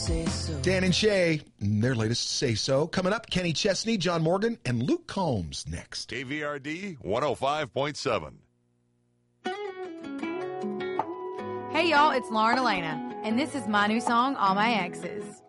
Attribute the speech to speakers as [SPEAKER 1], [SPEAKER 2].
[SPEAKER 1] Dan and Shay, their latest Say So. Coming up, Kenny Chesney, John Morgan, and Luke Combs next.
[SPEAKER 2] KVRD 105.7.
[SPEAKER 3] Hey y'all, it's Lauren Elena, and this is my new song, All My Exes.